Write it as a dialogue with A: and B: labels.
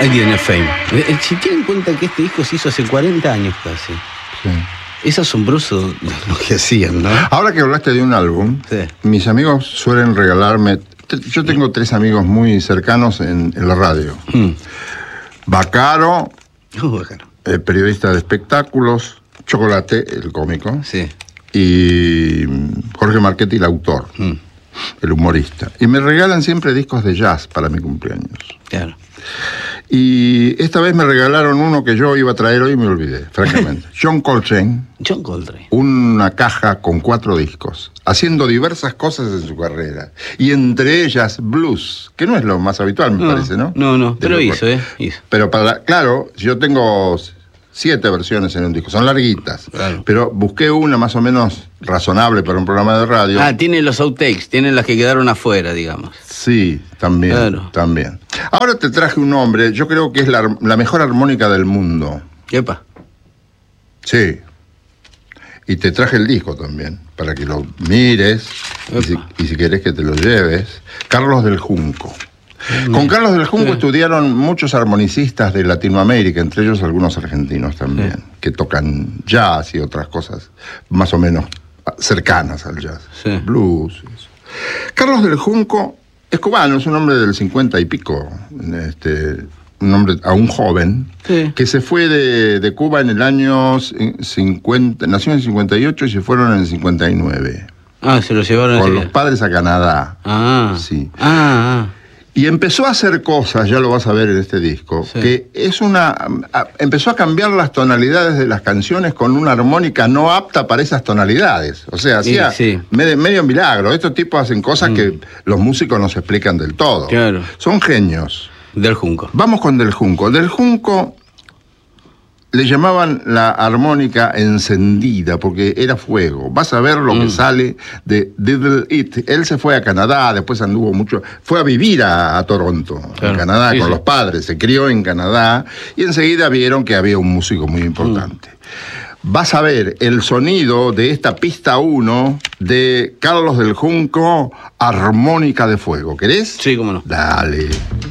A: Idea of Fame. Si tienen en cuenta que este disco se hizo hace 40 años casi.
B: Sí.
A: Es asombroso lo que hacían, ¿no?
B: Ahora que hablaste de un álbum,
A: Sí.
B: mis amigos suelen regalarme... Yo tengo 3 amigos muy cercanos en la radio. Bacaro,
A: Bacaro.
B: el periodista de espectáculos, Chocolate, el cómico,
A: Sí.
B: y Jorge Marchetti, el autor, el humorista. Y me regalan siempre discos de jazz para mi cumpleaños.
A: Claro.
B: Y esta vez me regalaron uno que yo iba a traer hoy y me olvidé, francamente. John Coltrane.
A: John Coltrane.
B: Una caja con 4 discos, haciendo diversas cosas en su carrera. Y entre ellas blues, que no es lo más habitual, me parece, ¿no?
A: No, pero hizo.
B: Pero claro, yo tengo 7 versiones en un disco, son larguitas.
A: Claro.
B: Pero busqué una más o menos razonable para un programa de radio.
A: Tiene los outtakes, tiene las que quedaron afuera, digamos.
B: Sí, también,
A: Claro.
B: también. Ahora te traje un nombre, yo creo que es la mejor armónica del mundo.
A: Epa.
B: Sí. Y te traje el disco también, para que lo mires y si querés que te lo lleves. Carlos del Junco. Con Carlos del Junco estudiaron muchos armonicistas de Latinoamérica, entre ellos algunos argentinos también, que tocan jazz y otras cosas más o menos cercanas al jazz.
A: Sí.
B: Blues. Eso. Carlos del Junco es cubano, es un hombre del 50 y pico, un hombre aún joven, que se fue de Cuba en el año 50, nació en el 58 y se fueron en el 59.
A: Se lo llevaron
B: con los padres a Canadá. Sí. Y empezó a hacer cosas, ya lo vas a ver en este disco, que es empezó a cambiar las tonalidades de las canciones con una armónica no apta para esas tonalidades. O sea, hacía medio milagro. Estos tipos hacen cosas que los músicos no se explican del todo.
A: Claro.
B: Son genios.
A: Del Junco.
B: Vamos con Del Junco. Del Junco le llamaban la armónica encendida porque era fuego. Vas a ver lo que sale de Diddle It. Él se fue a Canadá, después anduvo mucho, fue a vivir a Toronto, en Canadá, con los padres, se crió en Canadá y enseguida vieron que había un músico muy importante. Vas a ver el sonido de esta pista 1 de Carlos del Junco, Armónica de Fuego. ¿Querés?
A: Sí, cómo no.
B: Dale.